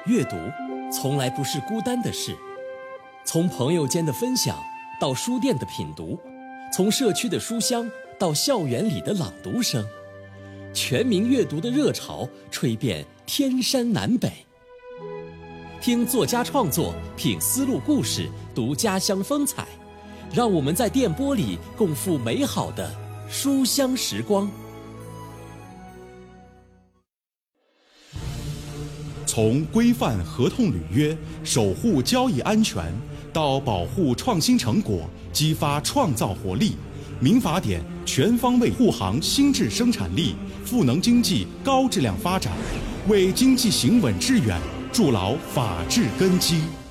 阅读从来不是孤单的事，从朋友间的分享到书店的品读，从社区的书香到校园里的朗读声，全民阅读的热潮吹遍天山南北。听作家创作，品丝路故事，读家乡风采，让我们在电波里共赴美好的书香时光。 从规范合同履约、守护交易安全，到保护创新成果、激发创造活力，民法典全方位护航新质生产力，赋能经济高质量发展，为经济行稳致远筑牢法治根基。